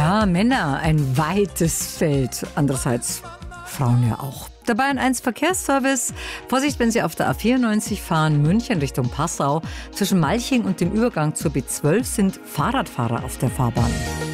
Ja, Männer, ein weites Feld. Andererseits Frauen ja auch. Der Bayern 1 Verkehrsservice. Vorsicht, wenn Sie auf der A94 fahren, München Richtung Passau. Zwischen Malching und dem Übergang zur B12 sind Fahrradfahrer auf der Fahrbahn.